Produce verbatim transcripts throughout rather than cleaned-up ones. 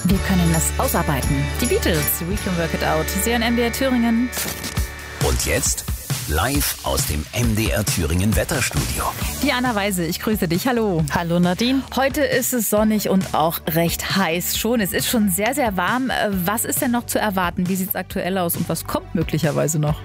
Wir können es ausarbeiten. Die Beatles, We Can Work It Out. Sie hören M D R Thüringen. Und jetzt live aus dem M D R Thüringen Wetterstudio. Diana Weise, ich grüße dich. Hallo. Hallo Nadine. Heute ist es sonnig und auch recht heiß schon. Es ist schon sehr, sehr warm. Was ist denn noch zu erwarten? Wie sieht es aktuell aus und was kommt möglicherweise noch?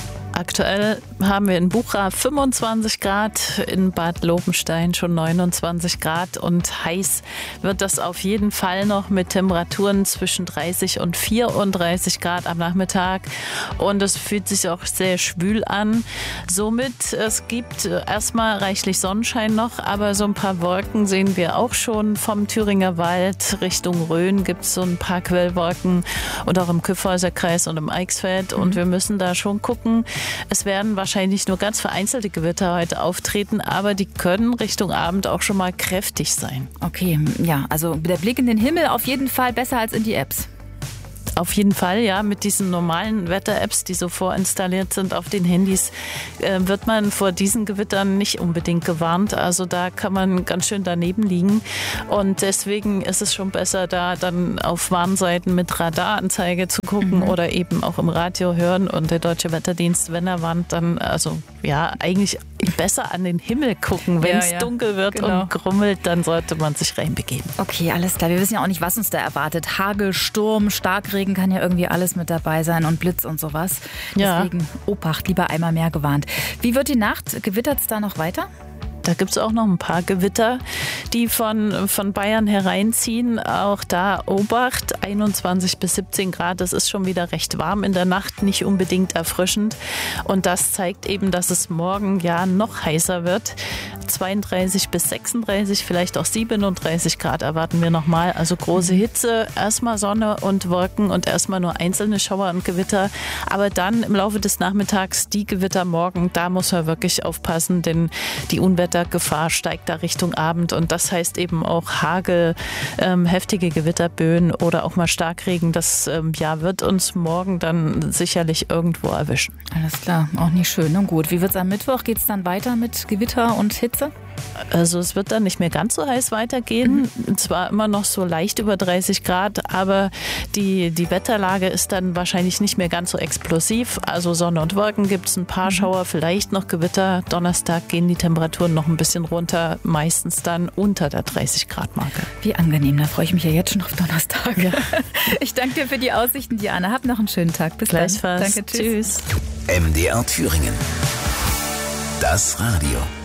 Aktuell haben wir in Bucha fünfundzwanzig Grad, in Bad Lobenstein schon neunundzwanzig Grad und heiß wird das auf jeden Fall noch mit Temperaturen zwischen dreißig und vierunddreißig Grad am Nachmittag und es fühlt sich auch sehr schwül an. Somit, es gibt erstmal reichlich Sonnenschein noch, aber so ein paar Wolken sehen wir auch schon vom Thüringer Wald. Richtung Rhön gibt es so ein paar Quellwolken und auch im Kyffhäuserkreis und im Eichsfeld und wir müssen da schon gucken. Es werden wahrscheinlich nur ganz vereinzelte Gewitter heute auftreten, aber die können Richtung Abend auch schon mal kräftig sein. Okay, ja, also der Blick in den Himmel auf jeden Fall besser als in die Apps. Auf jeden Fall, ja, mit diesen normalen Wetter-Apps, die so vorinstalliert sind auf den Handys, äh, wird man vor diesen Gewittern nicht unbedingt gewarnt. Also da kann man ganz schön daneben liegen und deswegen ist es schon besser, da dann auf Warnseiten mit Radaranzeige zu gucken mhm. oder eben auch im Radio hören und der Deutsche Wetterdienst, wenn er warnt, dann also ja eigentlich besser an den Himmel gucken. Wenn es ja, ja. dunkel wird genau. und grummelt, dann sollte man sich reinbegeben. Okay, alles klar. Wir wissen ja auch nicht, was uns da erwartet. Hagel, Sturm, Starkregen kann ja irgendwie alles mit dabei sein und Blitz und sowas. Deswegen ja. Obacht, lieber einmal mehr gewarnt. Wie wird die Nacht? Gewittert es da noch weiter? Da gibt es auch noch ein paar Gewitter, die von, von Bayern hereinziehen. Auch da Obacht, einundzwanzig bis siebzehn Grad. Das ist schon wieder recht warm in der Nacht, nicht unbedingt erfrischend. Und das zeigt eben, dass es morgen ja noch heißer wird. zweiunddreißig bis sechsunddreißig, vielleicht auch siebenunddreißig Grad erwarten wir nochmal. Also große Hitze, erstmal Sonne und Wolken und erstmal nur einzelne Schauer und Gewitter. Aber dann im Laufe des Nachmittags die Gewitter morgen, da muss man wirklich aufpassen, denn die Unwettergefahr steigt da Richtung Abend und das heißt eben auch Hagel, ähm, heftige Gewitterböen oder auch mal Starkregen. Das ähm, ja, wird uns morgen dann sicherlich irgendwo erwischen. Alles klar, auch nicht schön. Nun gut, wie wird es am Mittwoch? Geht es dann weiter mit Gewitter und Hitze? Also es wird dann nicht mehr ganz so heiß weitergehen. Mhm. Zwar immer noch so leicht über dreißig Grad, aber die, die Wetterlage ist dann wahrscheinlich nicht mehr ganz so explosiv. Also Sonne und Wolken gibt es ein paar Schauer, vielleicht noch Gewitter. Donnerstag gehen die Temperaturen noch ein bisschen runter, meistens dann unter der dreißig Grad Marke. Wie angenehm, da freue ich mich ja jetzt schon auf Donnerstag. Ja. Ich danke dir für die Aussichten, Diana. Hab noch einen schönen Tag. Bis Gleichfalls. Danke, tschüss. tschüss. M D R Thüringen. Das Radio.